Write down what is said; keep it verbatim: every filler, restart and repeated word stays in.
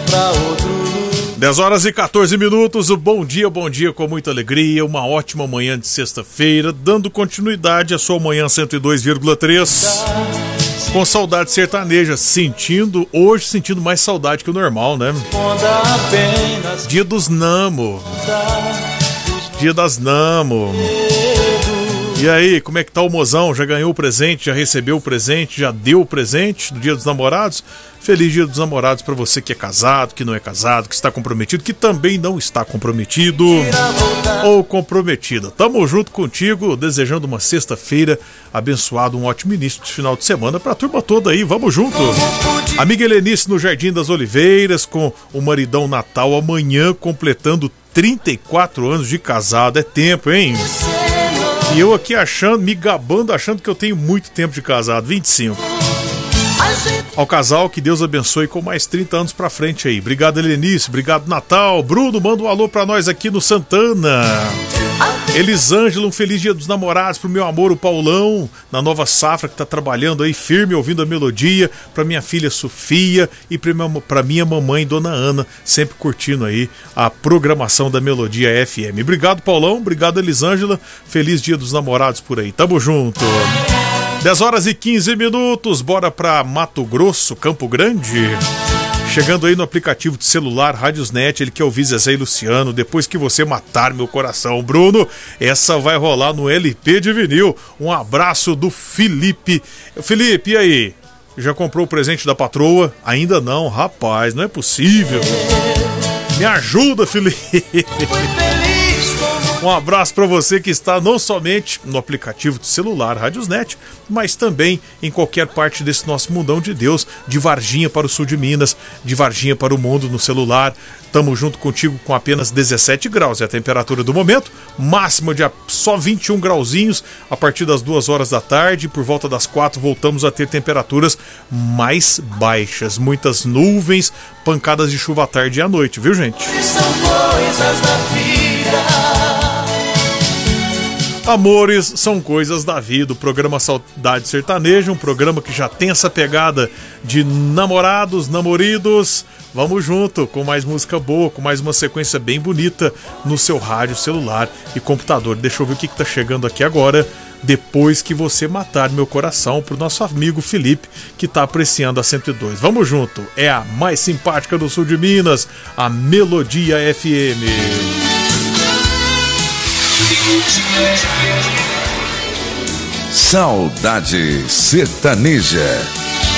pra outro. dez horas e quatorze minutos, o bom dia, bom dia com muita alegria, uma ótima manhã de sexta-feira, dando continuidade à sua manhã cento e dois vírgula três, com saudade sertaneja, sentindo, hoje sentindo mais saudade que o normal, né? Dia dos Namo, dia das Namo. E aí, como é que tá o mozão? Já ganhou o presente, já recebeu o presente, já deu o presente do Dia dos Namorados? Feliz Dia dos Namorados para você que é casado, que não é casado, que está comprometido, que também não está comprometido ou comprometida. Tamo junto contigo, desejando uma sexta-feira abençoada, um ótimo início de final de semana pra turma toda aí, vamos junto. Amiga Helenice no Jardim das Oliveiras, com o maridão Natal amanhã completando trinta e quatro anos de casado, é tempo, hein? E eu aqui achando, me gabando, achando que eu tenho muito tempo de casado, vinte e cinco. Ao casal, que Deus abençoe com mais trinta anos pra frente aí. Obrigado, Helenice, obrigado, Natal. Bruno, manda um alô pra nós aqui no Santana. Elisângela, um feliz Dia dos Namorados pro meu amor, o Paulão, na Nova Safra, que tá trabalhando aí firme, ouvindo a melodia, pra minha filha Sofia e pra minha, pra minha mamãe, Dona Ana, sempre curtindo aí a programação da Melodia F M. Obrigado, Paulão, obrigado, Elisângela, feliz Dia dos Namorados por aí, tamo junto. dez horas e quinze minutos, bora pra Mato Grosso, Campo Grande. Chegando aí no aplicativo de celular Rádiosnet, ele que é o Zezé e Luciano. Depois que você matar meu coração, Bruno, essa vai rolar no L P de vinil. Um abraço do Felipe. Felipe, e aí? Já comprou o presente da patroa? Ainda não, rapaz, não é possível. Me ajuda, Felipe. Um abraço para você que está não somente no aplicativo de celular Rádiosnet, mas também em qualquer parte desse nosso mundão de Deus, de Varginha para o sul de Minas, de Varginha para o mundo no celular. Tamo junto contigo com apenas dezessete graus, é a temperatura do momento, máxima de só vinte e um grauzinhos a partir das duas horas da tarde. Por volta das quatro voltamos a ter temperaturas mais baixas, muitas nuvens, pancadas de chuva à tarde e à noite, viu, gente? São coisas da vida. Amores são coisas da vida, o programa Saudade Sertaneja, um programa que já tem essa pegada de namorados, namoridos. Vamos junto, com mais música boa, com mais uma sequência bem bonita no seu rádio, celular e computador. Deixa eu ver o que está chegando aqui agora, depois que você matar meu coração, pro nosso amigo Felipe, que está apreciando a cento e dois. Vamos junto, é a mais simpática do sul de Minas, a Melodia F M. Saudade Sertaneja.